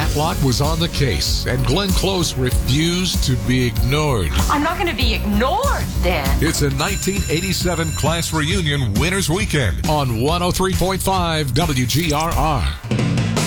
Matlock was on the case, and Glenn Close refused to be ignored. I'm not going to be ignored, then. It's a 1987 class reunion winners weekend on 103.5 WGRR.